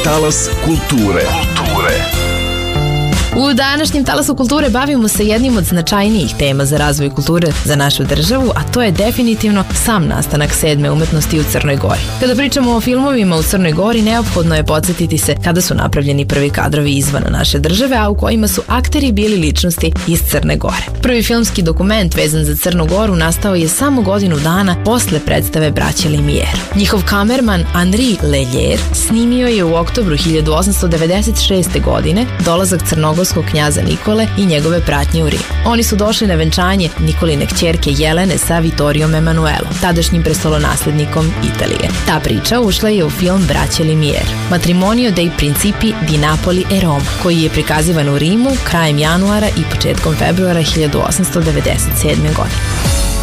Talas kulture. U današnjem Talasu kulture bavimo se jednim od značajnijih tema za razvoj kulture za našu državu, a to je definitivno sam nastanak sedme umetnosti u Crnoj Gori. Kada pričamo o filmovima u Crnoj Gori, neophodno je podsjetiti se kada su napravljeni prvi kadrovi izvan naše države, a u kojima su akteri bili ličnosti iz Crne Gore. Prvi filmski dokument vezan za Crnu Goru nastao je samo godinu dana posle predstave Braće Limijer. Njihov kamerman Henri Leljer snimio je u oktobru 1896. godine dolazak crnogorskog knjaza Nikole i njegove pratnje u Rim. Oni su došli na venčanje Nikoline kćerke Jelene sa Vittorijom Emanuelom, tadašnjim prestolonaslednikom Italije. Ta priča ušla je u film Braće Limijer, Matrimonio dei Principi di Napoli e Roma, koji je prikazivan u Rimu krajem januara i početkom februara 1897. godine.